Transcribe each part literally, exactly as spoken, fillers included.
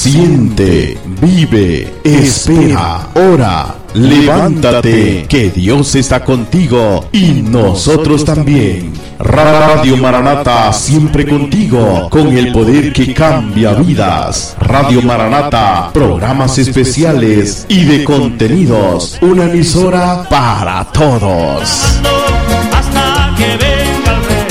siente, vive, espera, ora, levántate, que Dios está contigo y nosotros también. Radio Maranata, siempre contigo, con el poder que cambia vidas. Radio Maranata, programas especiales y de contenidos, una emisora para todos. Hasta que venga el rey.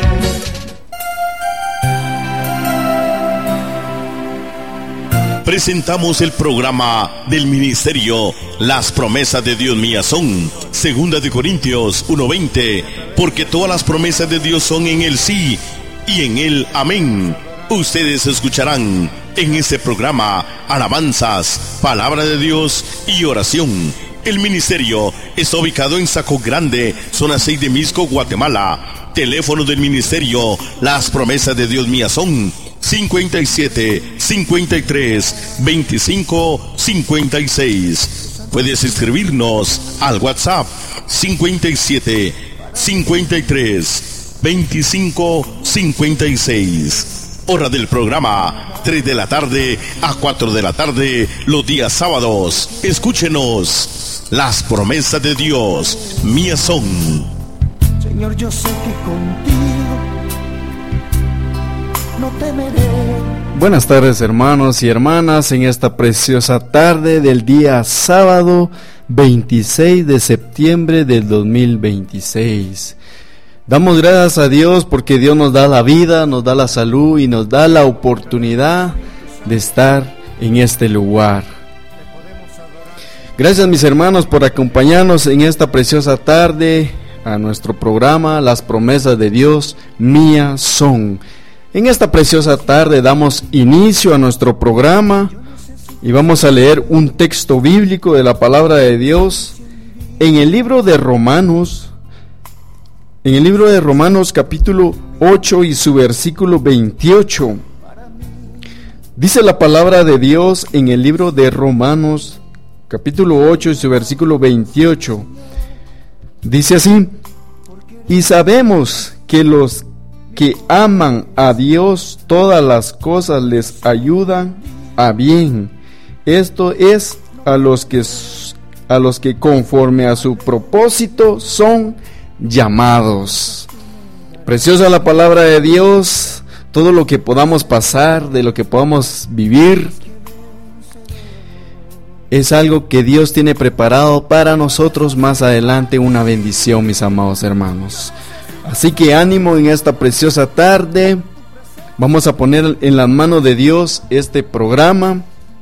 Presentamos el programa del ministerio Las promesas de Dios mías son, segunda de Corintios uno veinte, porque todas las promesas de Dios son en el sí y en el amén. Ustedes escucharán en este programa alabanzas, palabra de Dios y oración. El ministerio está ubicado en Saco Grande, zona seis de Misco, Guatemala. Teléfono del ministerio Las promesas de Dios mías son cincuenta y siete, cincuenta y tres, veinticinco, cincuenta y seis. Puedes escribirnos al WhatsApp cincuenta y siete, cincuenta y tres, veinticinco, cincuenta y seis. Hora del programa, tres de la tarde a cuatro de la tarde, los días sábados. Escúchenos. Las promesas de Dios mías son. Señor, yo sé que contigo no temeré. Buenas tardes, hermanos y hermanas, en esta preciosa tarde del día sábado veintiséis de septiembre del dos mil veintiséis. Damos gracias a Dios porque Dios nos da la vida, nos da la salud y nos da la oportunidad de estar en este lugar. Gracias, mis hermanos, por acompañarnos en esta preciosa tarde a nuestro programa Las promesas de Dios mías son. En esta preciosa tarde damos inicio a nuestro programa y vamos a leer un texto bíblico de la palabra de Dios en el libro de Romanos, en el libro de Romanos capítulo ocho y su versículo veintiocho. Dice la palabra de Dios en el libro de Romanos capítulo ocho y su versículo veintiocho. Dice así: y sabemos que los que aman a Dios, todas las cosas les ayudan a bien. Esto es a los que a los que conforme a su propósito son llamados. Preciosa la palabra de Dios. Todo lo que podamos pasar, de lo que podamos vivir, es algo que Dios tiene preparado para nosotros más adelante, una bendición, mis amados hermanos. Así que ánimo en esta preciosa tarde. Vamos a poner en las manos de Dios este programa.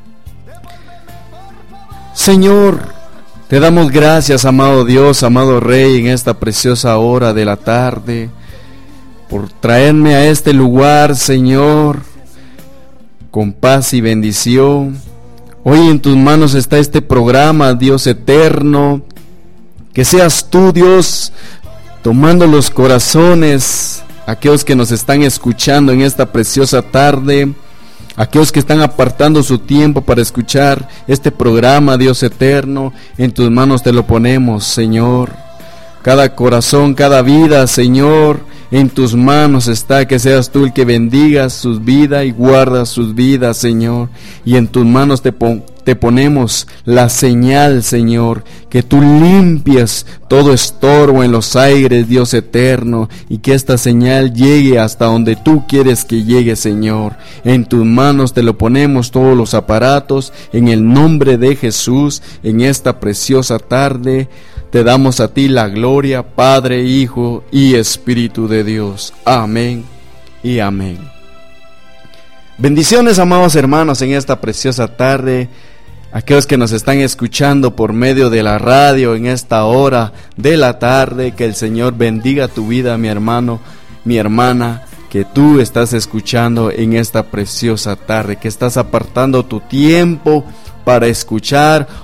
Señor, te damos gracias, amado Dios, amado Rey, en esta preciosa hora de la tarde, por traerme a este lugar, Señor, con paz y bendición. Hoy en tus manos está este programa, Dios eterno. Que seas tú, Dios, tomando los corazones, aquellos que nos están escuchando en esta preciosa tarde, aquellos que están apartando su tiempo para escuchar este programa, Dios eterno. En tus manos te lo ponemos, Señor. Cada corazón, cada vida, Señor, en tus manos está. Que seas tú el que bendiga sus vidas y guarda sus vidas, Señor. Y en tus manos te, pon, te ponemos la señal, Señor, que tú limpias todo estorbo en los aires, Dios eterno, y que esta señal llegue hasta donde tú quieres que llegue, Señor. En tus manos te lo ponemos todos los aparatos, en el nombre de Jesús. En esta preciosa tarde te damos a ti la gloria, Padre, Hijo y Espíritu de Dios. Amén y amén. Bendiciones, amados hermanos, en esta preciosa tarde. Aquellos que nos están escuchando por medio de la radio en esta hora de la tarde, que el Señor bendiga tu vida, mi hermano, mi hermana, que tú estás escuchando en esta preciosa tarde, que estás apartando tu tiempo para escuchar